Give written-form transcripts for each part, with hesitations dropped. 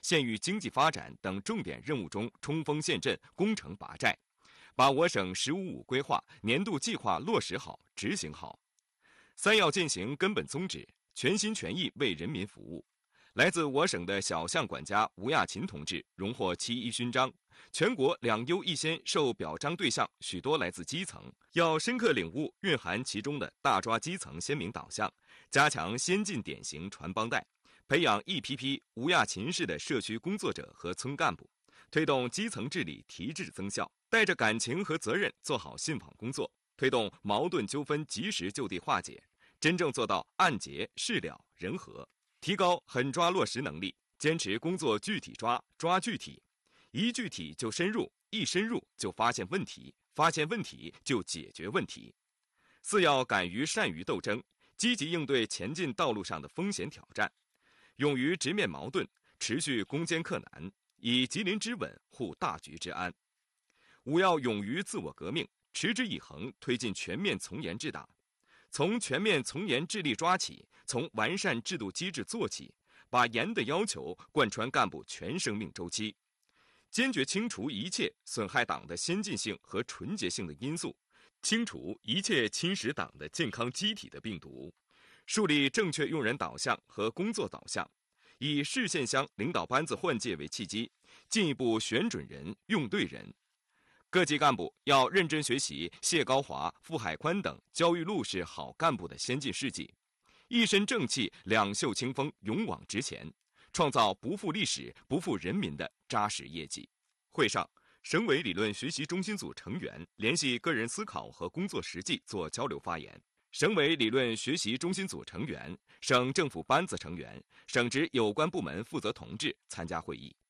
县域经济发展等重点任务中冲锋陷阵、攻城拔寨，把我省“15+5”规划年度计划落实好、执行好。三要践行根本宗旨，全心全意为人民服务。来自我省的小项管家吴亚勤同志荣获7·1勋章，全国2优1先受表彰对象许多来自基层，要深刻领悟蕴含其中的大抓基层鲜明导向，加强先进典型传帮带，培养一批批吴亚勤式的社区工作者和村干部，推动基层治理提质增效，带着感情和责任做好信访工作，推动矛盾纠纷及时就地化解，真正做到案结事了人和，提高狠抓落实能力，坚持工作具体抓，抓具体，一具体就深入，一深入就发现问题，发现问题就解决问题。四要敢于善于斗争，积极应对前进道路上的风险挑战，勇于直面矛盾，持续攻坚克难，以吉林之稳护大局之安。五要勇于自我革命，持之以恒推进全面从严治党。从全面从严治理抓起，从完善制度机制做起，把严的要求贯穿干部全生命周期，坚决清除一切损害党的先进性和纯洁性的因素，清除一切侵蚀党的健康机体的病毒，树立正确用人导向和工作导向，以市县乡领导班子换届为契机，进一步选准人、用对人。各级干部要认真学习谢高华、傅海宽等焦裕禄式好干部的先进事迹，一身正气、两袖清风，勇往直前，创造不负历史、不负人民的扎实业绩。会上，省委理论学习中心组成员联系个人思考和工作实际做交流发言。省委理论学习中心组成员、省政府班子成员、省直有关部门负责同志参加会议。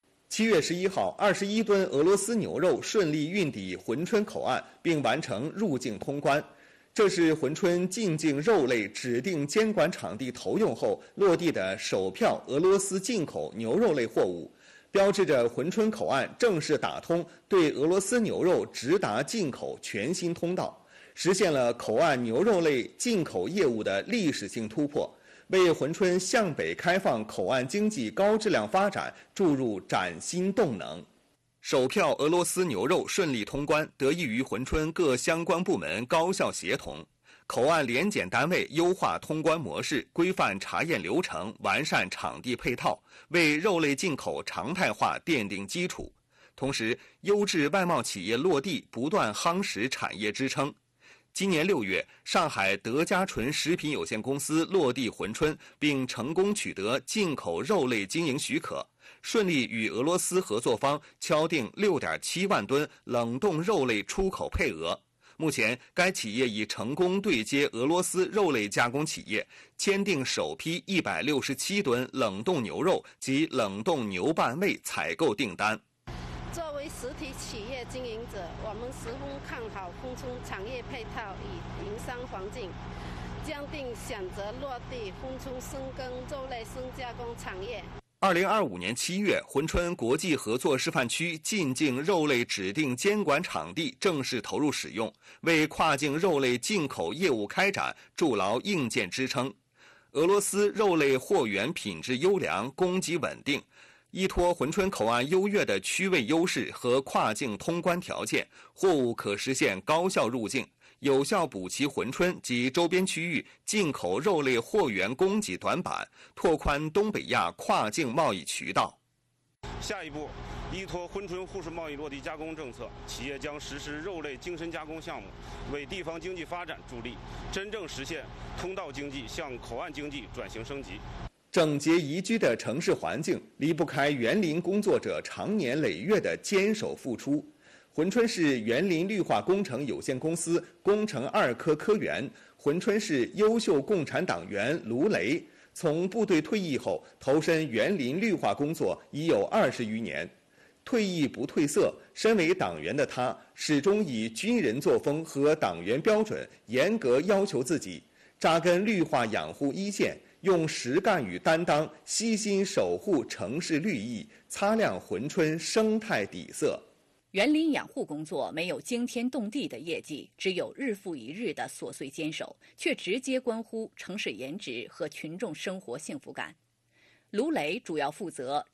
7月11号，21吨俄罗斯牛肉顺利运抵珲春口岸，并完成入境通关。这是珲春进境肉类指定监管场地投用后落地的首票俄罗斯进口牛肉类货物，标志着珲春口岸正式打通对俄罗斯牛肉直达进口全新通道，实现了口岸牛肉类进口业务的历史性突破，为珲春向北开放口岸经济高质量发展注入崭新动能。首票俄罗斯牛肉顺利通关，得益于珲春各相关部门高效协同，口岸联检单位优化通关模式，规范查验流程，完善场地配套，为肉类进口常态化奠定基础。同时，优质外贸企业落地，不断夯实产业支撑。今年6月，上海德家纯食品有限公司落地珲春，并成功取得进口肉类经营许可，顺利与俄罗斯合作方敲定6.7万吨冷冻肉类出口配额。目前，该企业已成功对接俄罗斯肉类加工企业，签订首批167吨冷冻牛肉及冷冻牛半胃采购订单。 作为实体企业经营者，我们十分看好珲春产业配套与营商环境，将定选择落地珲春深耕肉类深加工产业。 2025年7月，珲春国际合作示范区进境肉类指定监管场地正式投入使用，为跨境肉类进口业务开展筑牢硬件支撑。俄罗斯肉类货源品质优良，供给稳定。依托珲春口岸优越的区位优势和跨境通关条件，货物可实现高效入境，有效补齐珲春及周边区域进口肉类货源供给短板，拓宽东北亚跨境贸易渠道。 下一步，依托珲春沪市贸易落地加工政策，企业将实施肉类精深加工项目，为地方经济发展助力，真正实现通道经济向口岸经济转型升级。 整洁宜居的城市环境离不开园林工作者长年累月的坚守付出。珲春市园林绿化工程有限公司工程2科科员、珲春市优秀共产党员卢雷，从部队退役后投身园林绿化工作已有20余年。退役不褪色，身为党员的他，始终以军人作风和党员标准严格要求自己，扎根绿化养护一线，用实干与担当，悉心守护城市绿意，擦亮珲春生态底色。 园林养护工作没有惊天动地的业绩，只有日复一日的琐碎坚守，却直接关乎城市颜值和群众生活幸福感。卢雷主要负责